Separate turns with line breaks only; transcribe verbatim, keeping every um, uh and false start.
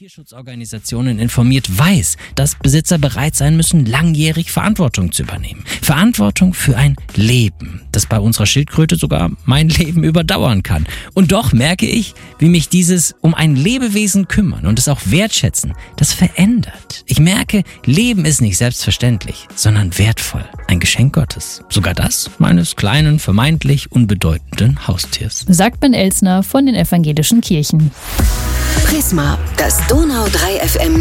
Tierschutzorganisationen informiert, weiß, dass Besitzer bereit sein müssen, langjährig Verantwortung zu übernehmen. Verantwortung für ein Leben, das bei unserer Schildkröte sogar mein Leben überdauern kann. Und doch merke ich, wie mich dieses um ein Lebewesen kümmern und es auch wertschätzen, das verändert. Ich merke, Leben ist nicht selbstverständlich, sondern wertvoll. Ein Geschenk Gottes. Sogar das meines kleinen, vermeintlich unbedeutenden Haustiers.
Sagt Ben Elsner von den evangelischen Kirchen.
Prisma, das Donau drei F M